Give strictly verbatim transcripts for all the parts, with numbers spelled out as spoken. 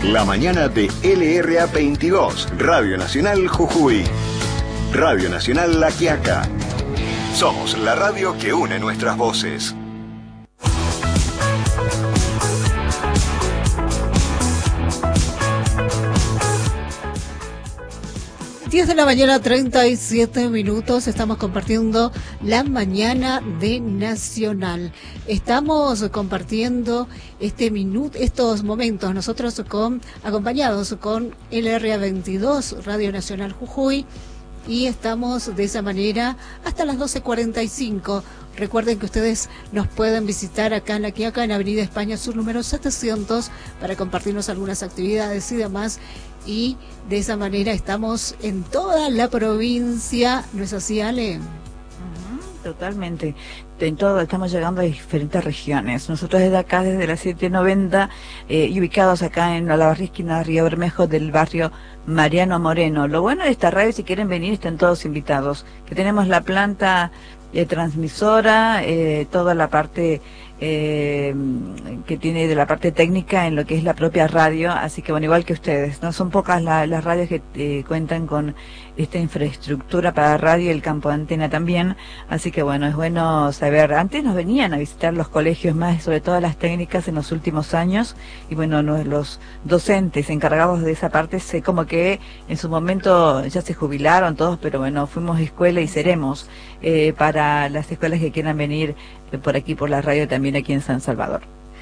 La mañana de L R A veintidós, Radio Nacional Jujuy. Radio Nacional La Quiaca. Somos la radio que une nuestras voces. diez de la mañana, treinta y siete minutos, estamos compartiendo la mañana de Nacional. Estamos compartiendo este minuto, estos momentos, nosotros con acompañados con L R A veintidós, Radio Nacional Jujuy, y estamos de esa manera hasta las doce cuarenta y cinco. Recuerden que ustedes nos pueden visitar acá en La Quiaca, en Avenida España Sur número setecientos, para compartirnos algunas actividades y demás. Y de esa manera estamos en toda la provincia, ¿no es así, Ale? Uh-huh, totalmente. En todo, estamos llegando a diferentes regiones. Nosotros desde acá, desde las siete noventa, eh, y ubicados acá en Olavarría, esquina Río Bermejo, del barrio Mariano Moreno. Lo bueno de esta radio, si quieren venir, están todos invitados. Que tenemos la planta eh, transmisora, eh, toda la parte eh, que tiene de la parte técnica en lo que es la propia radio, así que bueno, igual que ustedes, no son pocas la, las radios que eh, cuentan con esta infraestructura para radio y el campo de antena también, así que bueno, es bueno saber. Antes nos venían a visitar los colegios más, sobre todo las técnicas en los últimos años, y bueno, los docentes encargados de esa parte, sé como que en su momento ya se jubilaron todos, pero bueno, fuimos escuela y seremos eh, para las escuelas que quieran venir eh, por aquí, por la radio también aquí en San Salvador.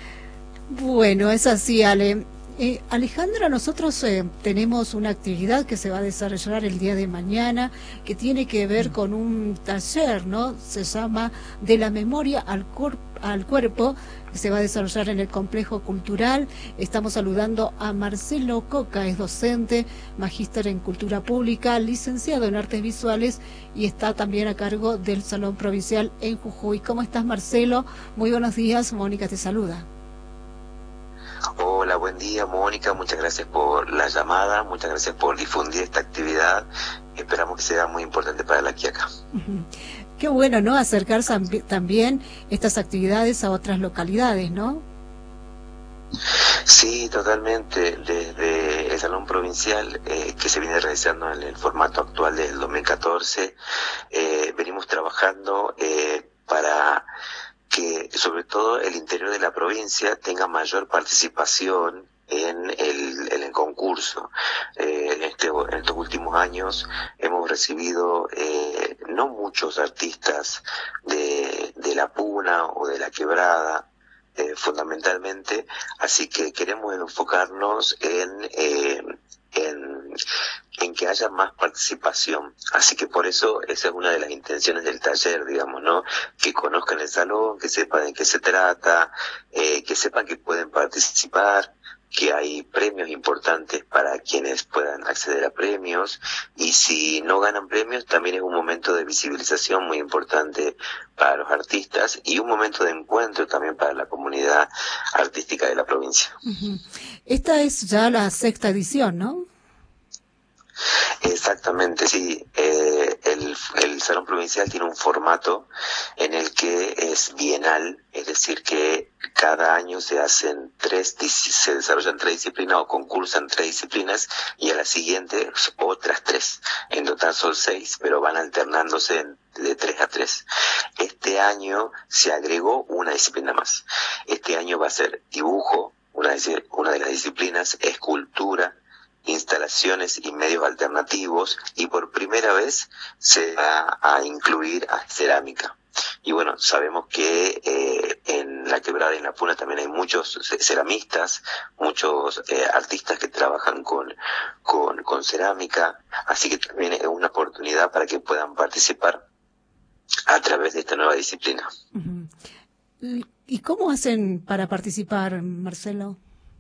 Bueno, es así, Ale. Eh, Alejandra, nosotros eh, tenemos una actividad que se va a desarrollar el día de mañana, que tiene que ver con un taller, ¿no? Se llama De la memoria al, cor al cuerpo, que se va a desarrollar en el complejo cultural. Estamos saludando a Marcelo Coca, es docente, magíster en cultura pública, licenciado en artes visuales y está también a cargo del Salón Provincial en Jujuy. ¿Cómo estás, Marcelo? Muy buenos días, Mónica te saluda. Hola, buen día, Mónica, muchas gracias por la llamada, muchas gracias por difundir esta actividad, esperamos que sea muy importante para La Quiaca. Uh-huh. Qué bueno, ¿no? Acercarse también estas actividades a otras localidades, ¿no? Sí, totalmente, desde el Salón Provincial, eh, que se viene realizando en el formato actual del dos mil catorce, eh, venimos trabajando eh, para que sobre todo el interior de la provincia tenga mayor participación en el, en el concurso. Eh, en, este, en estos últimos años hemos recibido eh, no muchos artistas de, de la Puna o de la Quebrada, eh, fundamentalmente, así que queremos enfocarnos en, eh, en, en que haya más participación. Así que por eso esa es una de las intenciones del taller, digamos, ¿no? Que conozcan el salón, que sepan de qué se trata, eh, que sepan que pueden participar, que hay premios importantes para quienes puedan acceder a premios, y si no ganan premios también es un momento de visibilización muy importante para los artistas y un momento de encuentro también para la comunidad artística de la provincia. Uh-huh. Esta es ya la sexta edición, ¿no? Exactamente, sí. Eh, el, el Salón Provincial tiene un formato en el que es bienal, es decir, que cada año se hacen tres, se desarrollan tres disciplinas o concursan tres disciplinas y a la siguiente otras tres. En total son seis, pero van alternándose en, de tres a tres. Este año se agregó una disciplina más. Este año va a ser dibujo, una de, una de las disciplinas, escultura, instalaciones y medios alternativos, y por primera vez se va a incluir a cerámica. Y bueno, sabemos que eh, en la Quebrada y en la Puna también hay muchos ceramistas, muchos eh, artistas que trabajan con, con, con cerámica, así que también es una oportunidad para que puedan participar a través de esta nueva disciplina. Uh-huh. ¿Y cómo hacen para participar, Marcelo?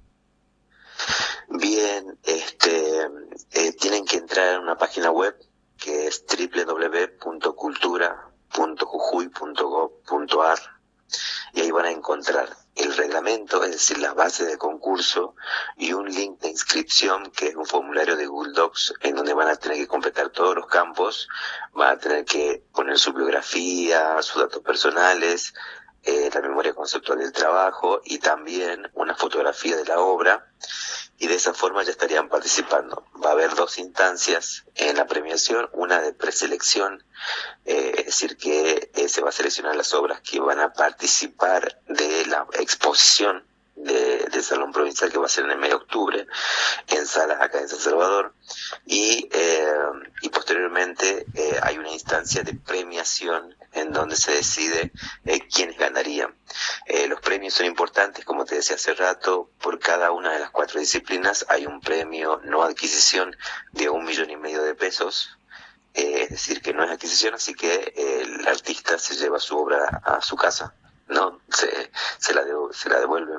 Bien, este, eh, tienen que entrar en una página web que es doble u doble u doble u punto cultura punto jujuy punto gob punto ar y ahí van a encontrar el reglamento, es decir, las bases del concurso y un link de inscripción que es un formulario de Google Docs en donde van a tener que completar todos los campos, van a tener que poner su biografía, sus datos personales, eh, la memoria conceptual del trabajo y también una fotografía de la obra. y de esa forma ya estarían participando. Va a haber dos instancias en la premiación, una de preselección, eh, es decir, que eh, se va a seleccionar las obras que van a participar de la exposición de, del Salón Provincial, que va a ser en el mes de octubre, en salas acá en San Salvador, y, eh, y posteriormente eh, hay una instancia de premiación en donde se decide eh, quiénes ganarían. Eh, los premios son importantes, como te decía hace rato, por cada una de las cuatro disciplinas hay un premio no adquisición de un millón y medio de pesos, eh, es decir, que no es adquisición, así que eh, el artista se lleva su obra a su casa, no se, se la de, se la devuelven.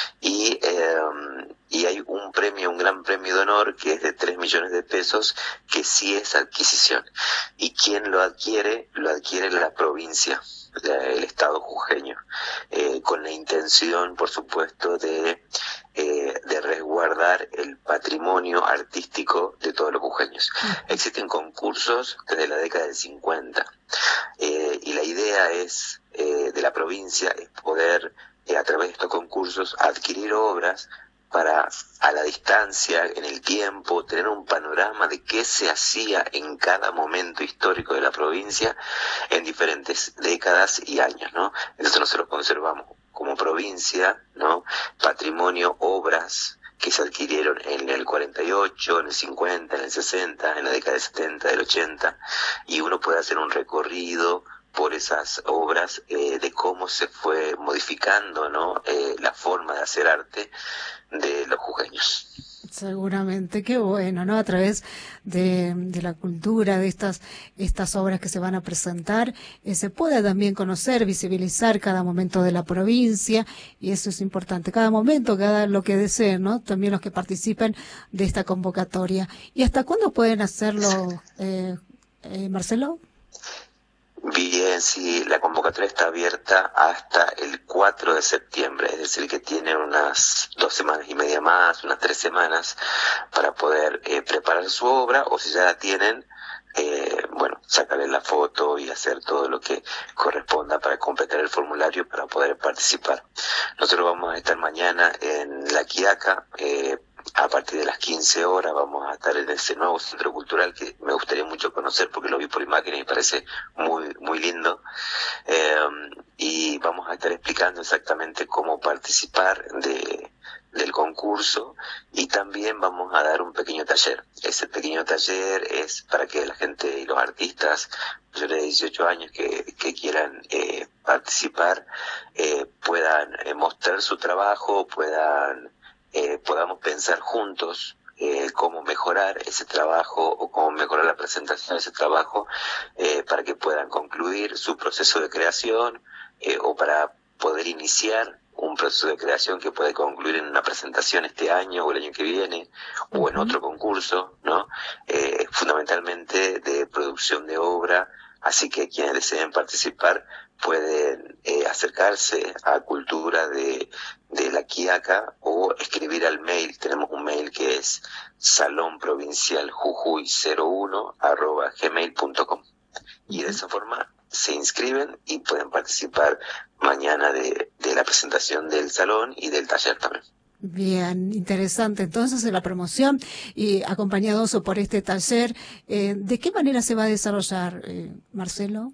Y eh, y hay un premio, un gran premio de honor, que es de tres millones de pesos, que sí es adquisición, y quien lo adquiere lo adquiere la provincia, el estado jujeño, eh, con la intención, por supuesto, de eh, de resguardar el patrimonio artístico de todos los jujeños. Existen concursos desde la década del cincuenta, eh, y la idea es eh, de la provincia es poder, eh, a través de estos concursos, adquirir obras para, a la distancia, en el tiempo, tener un panorama de qué se hacía en cada momento histórico de la provincia en diferentes décadas y años, ¿no? Entonces nosotros conservamos como provincia, ¿no?, patrimonio, obras que se adquirieron en el cuarenta y ocho, en el cincuenta, en el sesenta, en la década del setenta, del ochenta, y uno puede hacer un recorrido por esas obras, eh, de cómo se fue modificando, ¿no?, eh, la forma de hacer arte de los jujeños. Seguramente, qué bueno, ¿no? A través de, de la cultura, de estas estas obras que se van a presentar, eh, se puede también conocer, visibilizar cada momento de la provincia, y eso es importante. Cada momento, cada lo que deseen, ¿no? También los que participen de esta convocatoria. ¿Y hasta cuándo pueden hacerlo, eh, eh, Marcelo? Bien, sí, la convocatoria está abierta hasta el cuatro de septiembre, es decir, que tienen unas dos semanas y media más, unas tres semanas, para poder eh, preparar su obra, o si ya la tienen, eh, bueno, sacarle la foto y hacer todo lo que corresponda para completar el formulario para poder participar. Nosotros vamos a estar mañana en La Quiaca, eh, a partir de las quince horas vamos a estar en ese nuevo centro cultural que me gustaría mucho conocer porque lo vi por imágenes y parece muy muy lindo, eh, y vamos a estar explicando exactamente cómo participar de del concurso, y también vamos a dar un pequeño taller. Ese pequeño taller es para que la gente y los artistas mayores de dieciocho años que, que quieran eh, participar eh, puedan eh, mostrar su trabajo, puedan Eh, podamos pensar juntos eh, cómo mejorar ese trabajo o cómo mejorar la presentación de ese trabajo, eh, para que puedan concluir su proceso de creación, eh, o para poder iniciar un proceso de creación que puede concluir en una presentación este año o el año que viene, uh-huh, o en otro concurso, ¿no? Eh, fundamentalmente de producción de obra, así que quienes deseen participar pueden eh, acercarse a Cultura de, de La Quiaca o escribir al mail. Tenemos un mail que es salón provincial jujuy cero uno arroba gmail punto com, y de esa forma se inscriben y pueden participar mañana de, de la presentación del salón y del taller también. Bien, interesante. Entonces, en la promoción y acompañados por este taller, eh, ¿de qué manera se va a desarrollar, eh, Marcelo?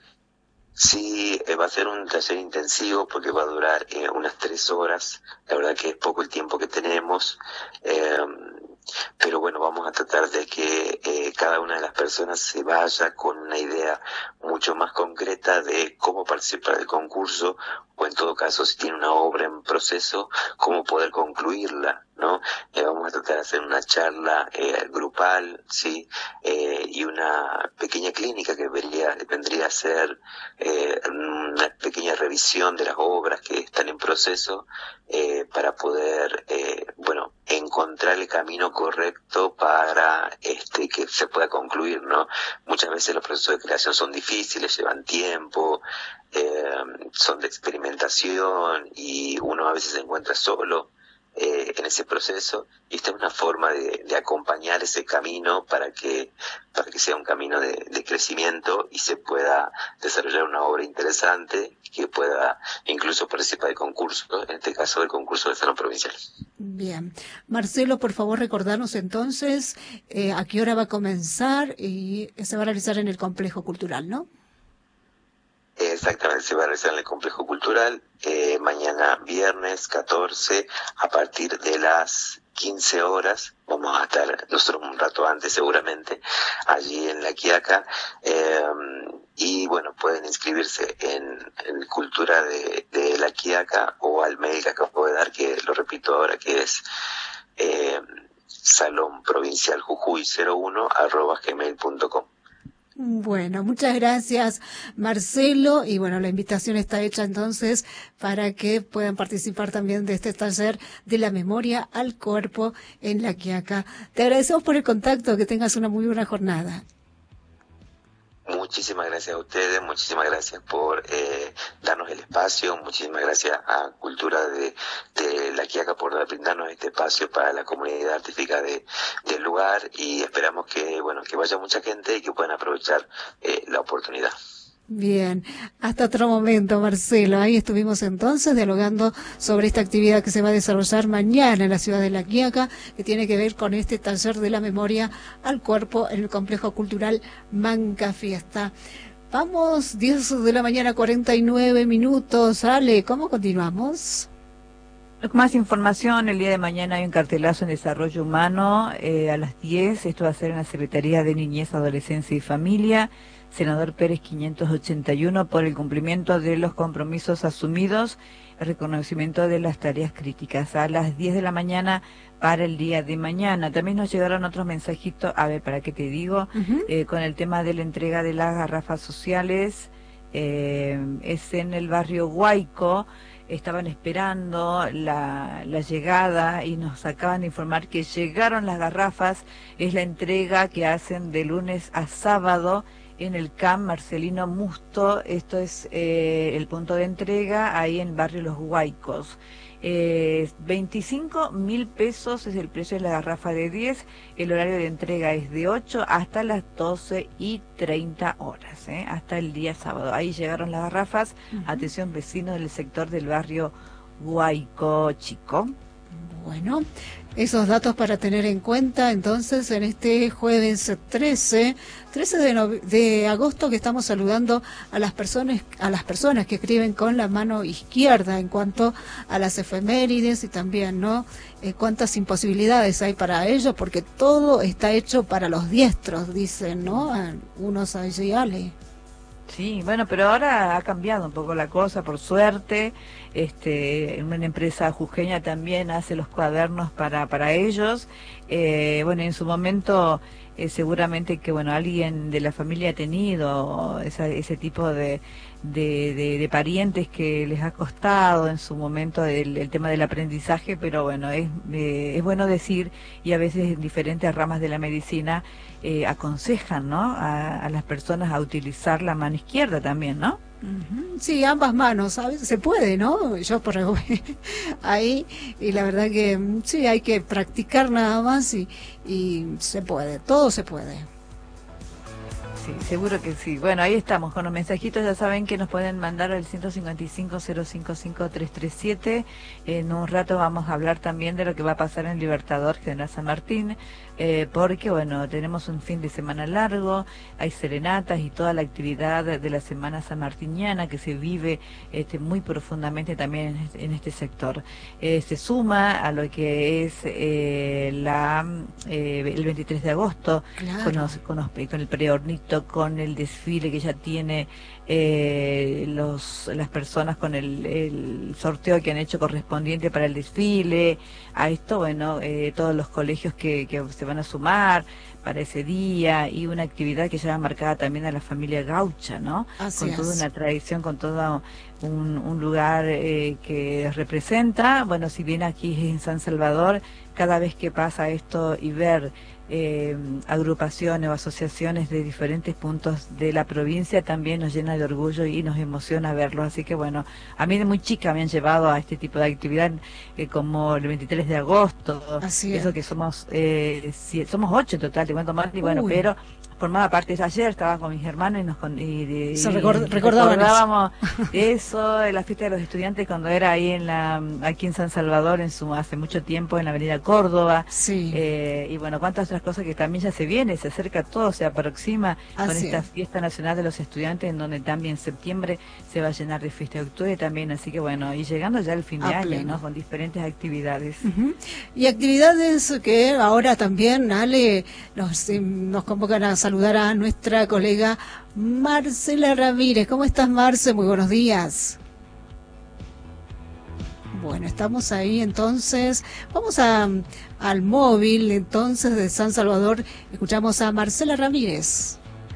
Sí, eh, va a ser un taller intensivo porque va a durar eh, unas tres horas. La verdad que es poco el tiempo que tenemos, eh, pero bueno, vamos a tratar de que eh, cada una de las personas se vaya con una idea mucho más concreta de cómo participar del concurso, o en todo caso, si tiene una obra en proceso, cómo poder concluirla, ¿no? Eh, vamos a tratar de hacer una charla eh, grupal, ¿sí? Eh, y una pequeña clínica que vendría, vendría a ser eh, una pequeña revisión de las obras que están en proceso, eh, para poder, eh, bueno, encontrar el camino correcto para este que se pueda concluir, ¿no? Muchas veces los procesos de creación son difíciles, llevan tiempo, eh, son de experimentación, y uno a veces se encuentra solo eh, en ese proceso, y esta es una forma de, de acompañar ese camino para que para que sea un camino de, de crecimiento y se pueda desarrollar una obra interesante que pueda incluso participar de concursos, en este caso del concurso de Salón Provincial. Bien. Marcelo, por favor, recordarnos entonces eh, a qué hora va a comenzar y se va a realizar en el Complejo Cultural, ¿no? Exactamente, se va a realizar en el Complejo Cultural eh, mañana viernes catorce a partir de las quince horas. Vamos a estar nosotros un rato antes seguramente allí en La Quiaca, eh, y bueno, pueden inscribirse en, en Cultura de, de La Quiaca o al mail que acabo de dar, que lo repito ahora, que es eh, salón provincial jujuy cero uno arroba gmail punto com. Bueno, muchas gracias, Marcelo, y bueno, la invitación está hecha entonces para que puedan participar también de este taller de la memoria al cuerpo en La Quiaca. Te agradecemos por el contacto, que tengas una muy buena jornada. Muchísimas gracias a ustedes, muchísimas gracias por eh, darnos el espacio, muchísimas gracias a Cultura de, de La Quiaca por brindarnos este espacio para la comunidad artística de, del lugar, y esperamos que bueno que vaya mucha gente y que puedan aprovechar eh, la oportunidad. Bien, hasta otro momento, Marcelo. Ahí estuvimos entonces dialogando sobre esta actividad que se va a desarrollar mañana en la ciudad de La Quiaca, que tiene que ver con este taller de la memoria al cuerpo en el Complejo Cultural Manca Fiesta. Vamos, diez de la mañana, cuarenta y nueve minutos. Ale, ¿cómo continuamos? Más información, el día de mañana hay un cartelazo en Desarrollo Humano eh, a las diez. Esto va a ser en la Secretaría de Niñez, Adolescencia y Familia. Senador Pérez quinientos ochenta y uno, por el cumplimiento de los compromisos asumidos, el reconocimiento de las tareas críticas, a las diez de la mañana para el día de mañana. También nos llegaron otros mensajitos, a ver, ¿para qué te digo? Uh-huh. eh, con el tema de la entrega de las garrafas sociales, eh, es en el barrio Huayco. Estaban esperando la, la llegada y nos acaban de informar que llegaron las garrafas. Es la entrega que hacen de lunes a sábado en el C A M Marcelino Musto. Esto es eh, el punto de entrega ahí en barrio Los Huaycos. Eh, veinticinco mil pesos es el precio de la garrafa de diez. El horario de entrega es de ocho hasta las doce y treinta horas, ¿eh? Hasta el día sábado. Ahí llegaron las garrafas. Uh-huh. Atención, vecinos del sector del barrio Huayco Chico. Bueno, esos datos para tener en cuenta entonces en este jueves trece, trece de, no, de agosto, que estamos saludando a las personas a las personas que escriben con la mano izquierda en cuanto a las efemérides, y también, ¿no? Eh, cuántas imposibilidades hay para ello, porque todo está hecho para los diestros, dicen, ¿no? Unos allí, Ale. Sí, bueno, pero ahora ha cambiado un poco la cosa, por suerte. Este, una empresa jujeña también hace los cuadernos para para ellos. Eh, bueno, en su momento eh, seguramente que bueno alguien de la familia ha tenido esa, ese tipo de De, de, de parientes que les ha costado en su momento el, el tema del aprendizaje, pero bueno, es, eh, es bueno decir, y a veces en diferentes ramas de la medicina eh, aconsejan, ¿no? A, a las personas a utilizar la mano izquierda también, ¿no? Uh-huh. Sí, ambas manos, ¿sabes? Se puede, ¿no? Yo por ahí, y la verdad que sí, hay que practicar nada más y, y se puede, todo se puede. Sí, seguro que sí. Bueno, ahí estamos con los mensajitos. Ya saben que nos pueden mandar al ciento cincuenta y cinco, cero cinco cinco, tres tres siete. En un rato vamos a hablar también de lo que va a pasar en Libertador General San Martín, eh, porque bueno, tenemos un fin de semana largo, hay serenatas y toda la actividad de la semana sanmartiniana que se vive este, muy profundamente también en este, en este sector. Eh, se suma a lo que es eh, la eh, el veintitrés de agosto, claro, con, los, con, los, con el preornito, con el desfile que ya tiene eh, los las personas, con el, el sorteo que han hecho correspondiente para el desfile. A esto, bueno, eh, todos los colegios que, que se van a sumar para ese día, y una actividad que lleva marcada también a la familia gaucha, ¿no? Así con es. toda una tradición, con todo un, un lugar eh, que representa. Bueno, si bien aquí en San Salvador, cada vez que pasa esto y ver eh, agrupaciones o asociaciones de diferentes puntos de la provincia, también nos llena de orgullo y nos emociona verlo. Así que bueno, a mí de muy chica me han llevado a este tipo de actividad, eh, como el veintitrés de agosto. Así Eso es. que somos eh, si, somos ocho en total, te cuento más, y bueno, Uy. pero formaba parte de ayer, estaba con mis hermanos y nos con- y, y- Se y record- recordaban recordábamos eso, de la fiesta de los estudiantes cuando era ahí en la aquí en San Salvador, en su hace mucho tiempo, en la avenida Córdoba. Sí. Eh, y bueno, cuántas otras cosas que también ya se viene, se acerca todo, se aproxima con Así esta es. fiesta nacional de los estudiantes, en donde también en septiembre se va a llenar de fiesta de octubre también. Así que bueno, y llegando ya el fin de A año, pleno. ¿no? Con diferentes actividades. Ujú. Y actividades que ahora también, Ale, nos, eh, nos convocan a saludar a nuestra colega Marcela Ramírez. ¿Cómo estás, Marce? Muy buenos días. Bueno, estamos ahí entonces. Vamos a, al móvil entonces de San Salvador. Escuchamos a Marcela Ramírez.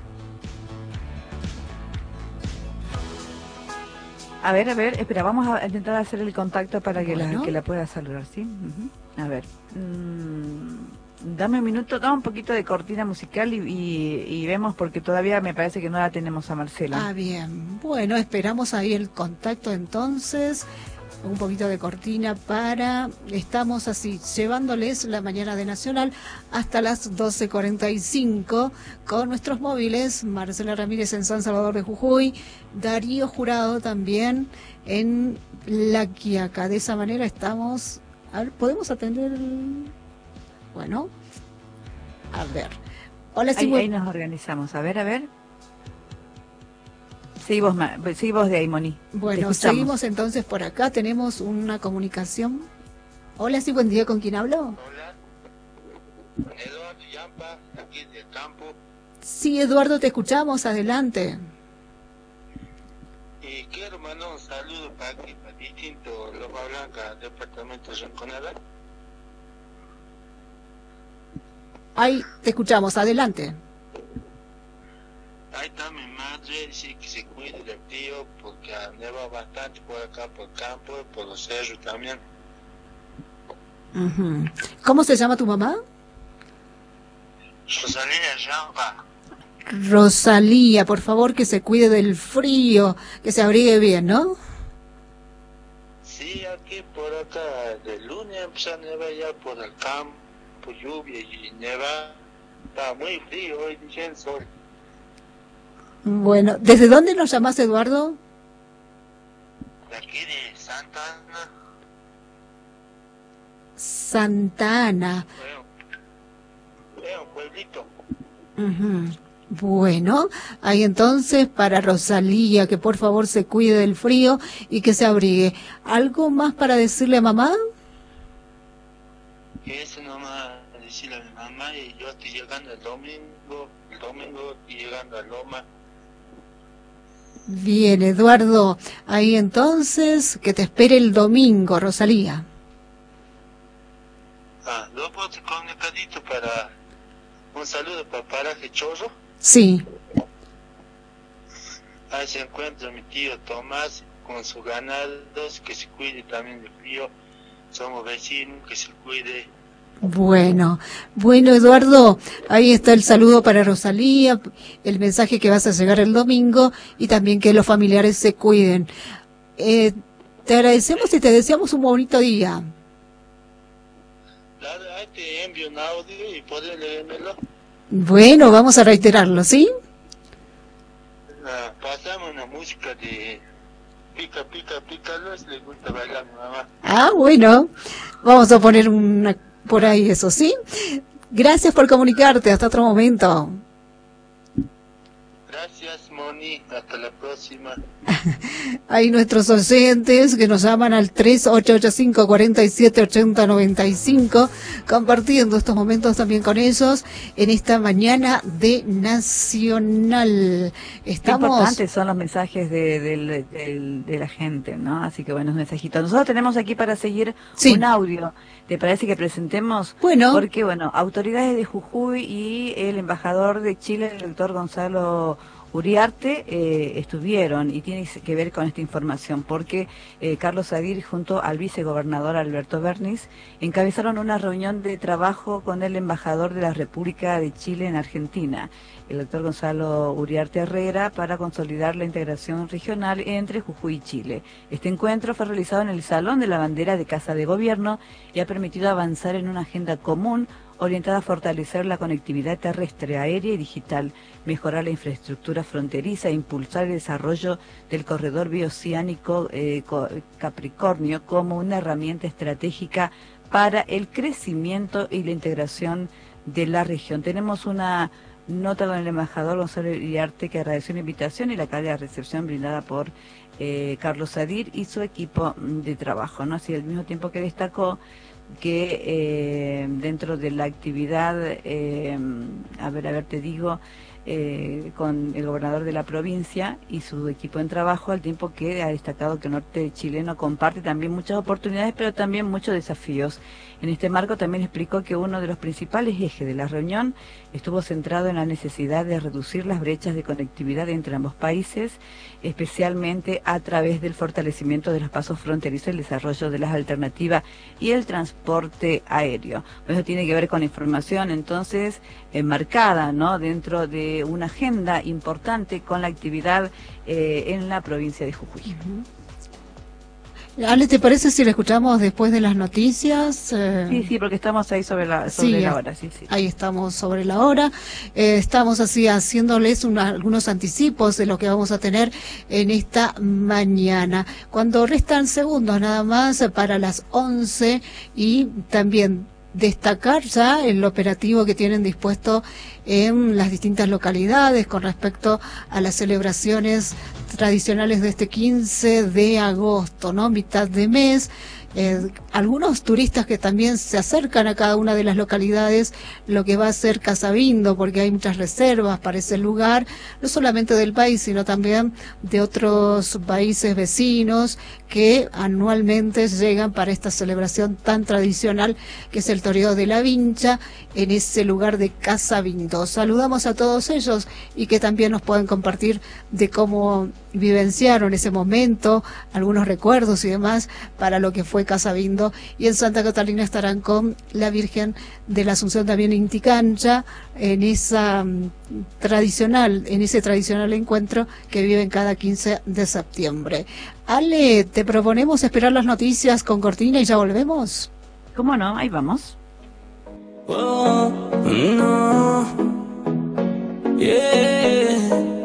A ver, a ver, espera, vamos a intentar hacer el contacto para que, Bueno. la, que la pueda saludar, ¿sí? Ujú. A ver, mm, dame un minuto, dame un poquito de cortina musical y, y, y vemos, porque todavía me parece que no la tenemos a Marcela. Ah, bien. Bueno, esperamos ahí el contacto entonces. Un poquito de cortina para... Estamos así, llevándoles la mañana de Nacional hasta las doce cuarenta y cinco con nuestros móviles. Marcela Ramírez en San Salvador de Jujuy, Darío Jurado también en La Quiaca. De esa manera estamos... A ver, ¿podemos atender? el- Bueno, a ver. Hola, sí, Ahí, muy- ahí nos organizamos, a ver, a ver. Sí, vos, Ma- sí, vos de ahí, Moni. Te Bueno, escuchamos. seguimos entonces por acá. Tenemos una comunicación. Hola, sí, buen día. ¿Con quién hablo? Hola, Eduardo Yampa, aquí del campo, Sí, Eduardo, te escuchamos. Adelante. y quiero mandar un saludo para aquí, para distinto Loma Blanca, departamento de Rinconada. Ahí te escuchamos. Adelante. Ahí está mi madre, sí, que se cuide del tío, porque ha nevado bastante por acá, por el campo, y por los cerros también. Ujú. ¿Cómo se llama tu mamá? Rosalía Yampa, Rosalía, por favor, que se cuide del frío, que se abrigue bien, ¿no? sí, aquí por acá, de lunes empezó a nevar ya por el campo, lluvia y neva, está muy frío hoy, dije el sol. Bueno, ¿desde dónde nos llamás, Eduardo? De aquí de Santa Ana, Santa Ana. es un pueblito. Ujú. Bueno, ahí entonces para Rosalía, que por favor se cuide del frío y que se abrigue. ¿Algo más para decirle a mamá? Eso nomás decirle a mi mamá, y yo estoy llegando el domingo, el domingo estoy llegando a Loma. Bien, Eduardo, ahí entonces que te espere el domingo, Rosalía. Ah, luego comunicadito para un saludo para Paraje Chorro. Sí, Ahí se encuentra mi tío Tomás con sus ganados, que se cuide también del frío. Somos vecinos, que se cuide. bueno, bueno, Eduardo, ahí está el saludo para Rosalía, el mensaje que vas a llegar el domingo y también que los familiares se cuiden. Eh, te agradecemos y te deseamos un bonito día. Dale, ahí te envío un audio y podés leérmelo. Bueno, vamos a reiterarlo, ¿sí? Ah, pasamos una música de Pica, Pica, Pícalos, le gusta bailar a mi mamá. Ah, bueno, vamos a poner una por ahí eso, ¿sí? Gracias por comunicarte, hasta otro momento. Gracias, Moni, hasta la próxima. Hay nuestros oyentes que nos llaman al tres ocho ocho cinco, cuatro siete, ocho cero nueve cinco, compartiendo estos momentos también con ellos en esta mañana de Nacional. Qué Estamos... importantes son los mensajes de, del- del- de la gente, ¿no? Así que buenos mensajitos. Nosotros tenemos aquí para seguir Sí. un audio ¿Te parece que presentemos? Bueno. Porque, bueno, autoridades de Jujuy y el embajador de Chile, el doctor Gonzalo Uriarte, eh, estuvieron, y tiene que ver con esta información, porque eh, Carlos Sadir junto al vicegobernador Alberto Bernis encabezaron una reunión de trabajo con el embajador de la República de Chile en Argentina, el doctor Gonzalo Uriarte Herrera, para consolidar la integración regional entre Jujuy y Chile. Este encuentro fue realizado en el Salón de la Bandera de Casa de Gobierno y ha permitido avanzar en una agenda común orientada a fortalecer la conectividad terrestre, aérea y digital, mejorar la infraestructura fronteriza e impulsar el desarrollo del corredor bioceánico eh, Capricornio como una herramienta estratégica para el crecimiento y la integración de la región. Tenemos una nota con el embajador Gonzalo Uriarte, que agradeció la invitación y la calidad de recepción brindada por eh, Carlos Sadir y su equipo de trabajo, ¿no? Así, al mismo tiempo que destacó que eh, dentro de la actividad, eh, a ver, a ver, te digo, eh, con el gobernador de la provincia y su equipo en trabajo, al tiempo que ha destacado que el norte chileno comparte también muchas oportunidades, pero también muchos desafíos. En este marco también explicó que uno de los principales ejes de la reunión estuvo centrado en la necesidad de reducir las brechas de conectividad entre ambos países, especialmente a través del fortalecimiento de los pasos fronterizos, el desarrollo de las alternativas y el transporte aéreo. Eso tiene que ver con información, entonces, enmarcada, ¿no?, dentro de una agenda importante con la actividad eh, en la provincia de Jujuy. Uh-huh. Ale, ¿te parece si lo escuchamos después de las noticias? Eh... Sí, sí, porque estamos ahí sobre la, sobre sí, la hora. Sí, sí. Ahí estamos sobre la hora. Eh, estamos así haciéndoles una, algunos anticipos de lo que vamos a tener en esta mañana. Cuando restan segundos nada más para las once, y también destacar ya el operativo que tienen dispuesto en las distintas localidades con respecto a las celebraciones tradicionales de este quince de agosto, ¿no? Mitad de mes. Eh, algunos turistas que también se acercan a cada una de las localidades, lo que va a ser Casabindo, porque hay muchas reservas para ese lugar, no solamente del país, sino también de otros países vecinos que anualmente llegan para esta celebración tan tradicional que es el toreo de la Vincha en ese lugar de Casabindo. Saludamos a todos ellos y que también nos pueden compartir de cómo vivenciaron ese momento, algunos recuerdos y demás para lo que fue Casabindo. Y en Santa Catalina estarán con la Virgen de la Asunción también en Inti Cancha, en esa um, tradicional, en ese tradicional encuentro que viven cada quince de septiembre. Ale, te proponemos esperar las noticias con cortina y ya volvemos. ¿Cómo no? Ahí vamos. Oh, no. Yeah.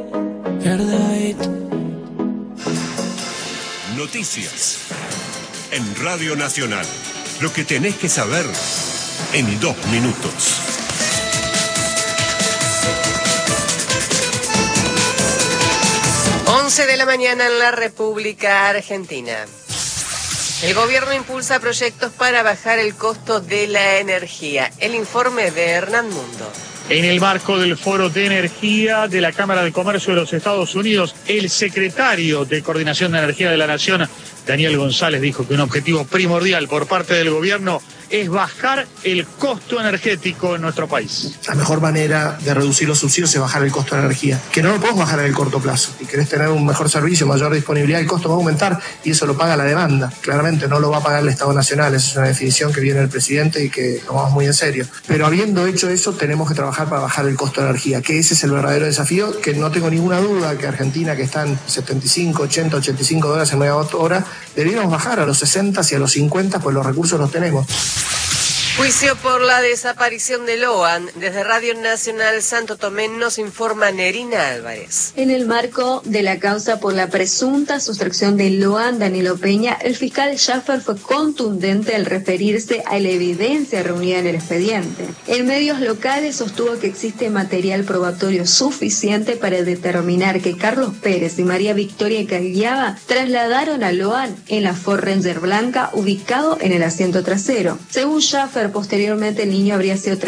Noticias en Radio Nacional. Lo que tenés que saber en dos minutos. once de la mañana en la República Argentina. El gobierno impulsa proyectos para bajar el costo de la energía. El informe de Hernán Mundo. En el marco del Foro de Energía de la Cámara de Comercio de los Estados Unidos, el secretario de Coordinación de Energía de la Nación, Daniel González, dijo que un objetivo primordial por parte del gobierno es bajar el costo energético en nuestro país. La mejor manera de reducir los subsidios es bajar el costo de la energía, que no lo podemos bajar en el corto plazo. Si querés tener un mejor servicio, mayor disponibilidad, el costo va a aumentar y eso lo paga la demanda. Claramente no lo va a pagar el Estado Nacional, esa es una definición que viene del presidente y que tomamos muy en serio. Pero habiendo hecho eso, tenemos que trabajar para bajar el costo de la energía, que ese es el verdadero desafío, que no tengo ninguna duda que Argentina, que está en setenta y cinco, ochenta, ochenta y cinco dólares en megawatt hora, deberíamos bajar a los sesenta y a los cincuenta, pues los recursos los tenemos. Juicio por la desaparición de Loan. Desde Radio Nacional Santo Tomé nos informa Nerina Álvarez. En el marco de la causa por la presunta sustracción de Loan Danilo Peña, el fiscal Schaffer fue contundente al referirse a la evidencia reunida en el expediente. En medios locales sostuvo que existe material probatorio suficiente para determinar que Carlos Pérez y María Victoria Cagliava trasladaron a Loan en la Ford Ranger blanca ubicado en el asiento trasero. Según Schaffer, posteriormente el niño habría sido